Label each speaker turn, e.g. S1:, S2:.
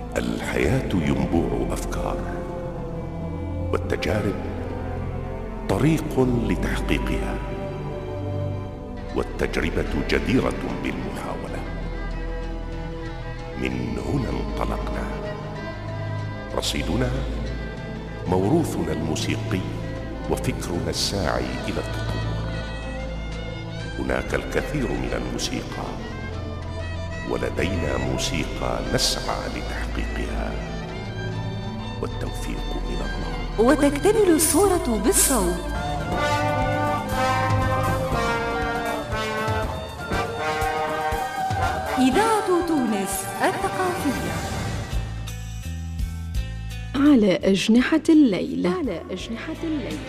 S1: الحياة ينبوع أفكار، والتجارب طريق لتحقيقها، والتجربة جديرة بالمحاولة. من هنا انطلقنا، رصيدنا موروثنا الموسيقي وفكرنا الساعي إلى التطور. هناك الكثير من الموسيقى، ولدينا موسيقى نسعى لتحقيقها، والتوفيق من الله.
S2: وتكتمل الصورة بالصوت. إذاعة تونس الثقافية.
S3: على أجنحة الليل.